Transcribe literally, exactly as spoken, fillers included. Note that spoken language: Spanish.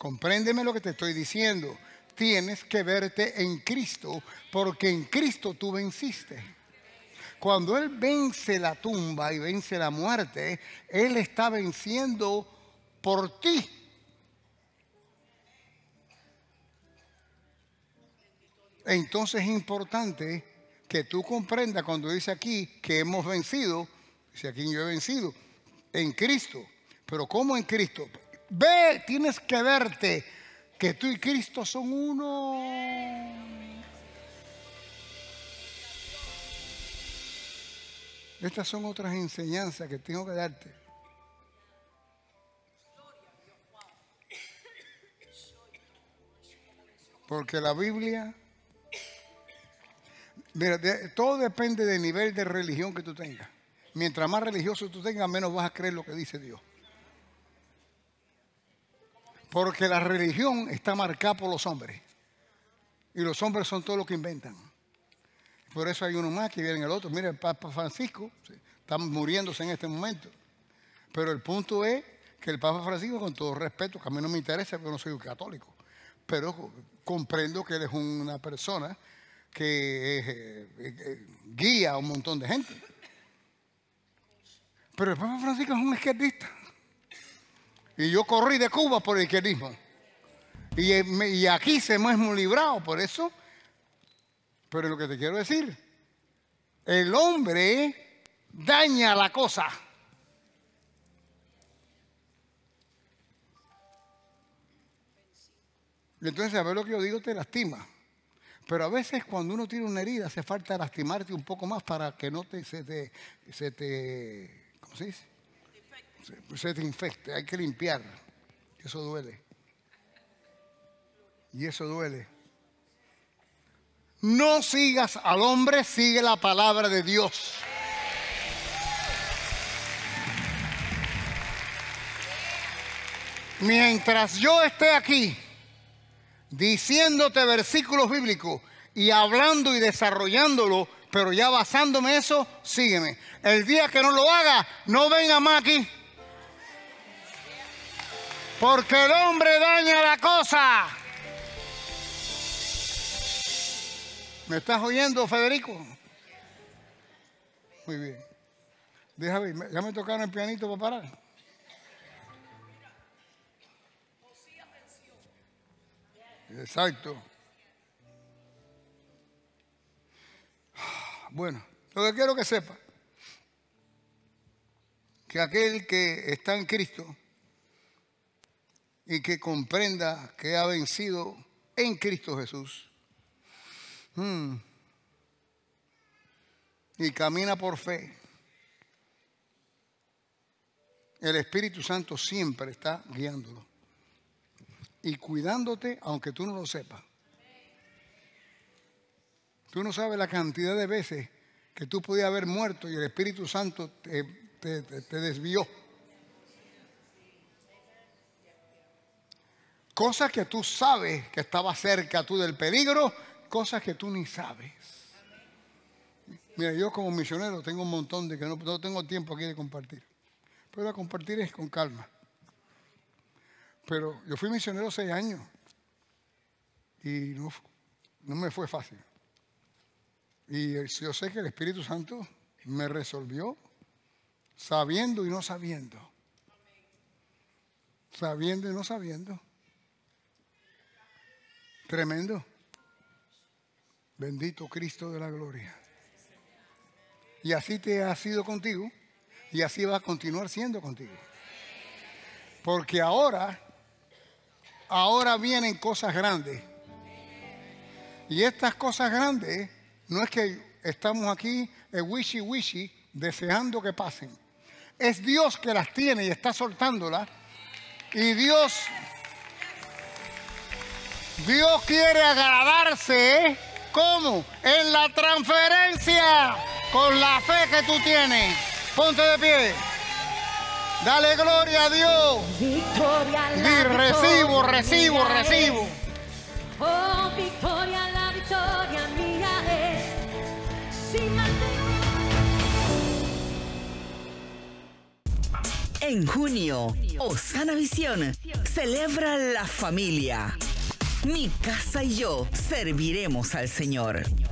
Compréndeme lo que te estoy diciendo. Tienes que verte en Cristo, porque en Cristo tú venciste. Cuando Él vence la tumba y vence la muerte, Él está venciendo por ti. Entonces es importante que tú comprendas cuando dice aquí que hemos vencido, dice aquí yo he vencido, en Cristo. Pero ¿cómo en Cristo? Ve, tienes que verte que tú y Cristo son uno. Estas son otras enseñanzas que tengo que darte. Porque la Biblia, mira, de, todo depende del nivel de religión que tú tengas. Mientras más religioso tú tengas, menos vas a creer lo que dice Dios. Porque la religión está marcada por los hombres. Y los hombres son todos los que inventan. Por eso hay uno más que viene el otro. Mira, el Papa Francisco está muriéndose en este momento. Pero el punto es que el Papa Francisco, con todo respeto, que a mí no me interesa porque no soy un católico, pero comprendo que él es una persona que eh, eh, guía a un montón de gente. Pero el Papa Francisco es un izquierdista. Y yo corrí de Cuba por el izquierdismo. Y, y aquí se me hemos librado por eso. Pero lo que te quiero decir, el hombre daña la cosa. Y entonces, a ver lo que yo digo, te lastima. Pero a veces cuando uno tiene una herida, hace falta lastimarte un poco más para que no te, se te, se te, ¿cómo se dice? Se, se te infecte. Hay que limpiar. Eso duele. Y eso duele. No sigas al hombre, sigue la palabra de Dios. Mientras yo esté aquí diciéndote versículos bíblicos y hablando y desarrollándolo, pero ya basándome en eso, sígueme. El día que no lo haga, no venga más aquí. Porque el hombre daña la cosa. ¿Me estás oyendo, Federico? Muy bien. Déjame ver, ya me tocaron el pianito para parar. Exacto. Bueno, lo que quiero que sepa, que aquel que está en Cristo y que comprenda que ha vencido en Cristo Jesús, Hmm. y camina por fe, el Espíritu Santo siempre está guiándolo y cuidándote aunque tú no lo sepas. Tú no sabes la cantidad de veces que tú podías haber muerto y el Espíritu Santo te, te, te, te desvió. Cosas que tú sabes que estaba cerca tú del peligro, cosas que tú ni sabes. Mira, yo como misionero tengo un montón de que no, no tengo tiempo aquí de compartir. Pero a compartir es con calma. Pero yo fui misionero seis años y no, no me fue fácil. Y yo sé que el Espíritu Santo me resolvió sabiendo y no sabiendo. Sabiendo y no sabiendo. Tremendo. Bendito Cristo de la gloria. Y así te ha sido contigo y así va a continuar siendo contigo. Porque ahora, ahora vienen cosas grandes. Y estas cosas grandes no es que estamos aquí en wishy wishy deseando que pasen. Es Dios que las tiene y está soltándolas. Y Dios, Dios quiere agradarse, ¿eh? ¿Cómo? En la transferencia, con la fe que tú tienes. Ponte de pie. Dale gloria a Dios. Victoria, la Di, recibo, victoria recibo, mía recibo. es. Oh, victoria, la victoria mía es. Si mantengo En junio, Osana Visión celebra la familia. Mi casa y yo serviremos al Señor.